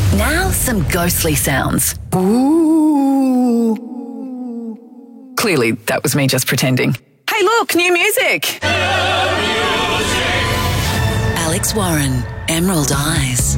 Now, some ghostly sounds. Ooh. Clearly, that was me just pretending. Hey, look, new music! Alex Warren, Emerald Eyes.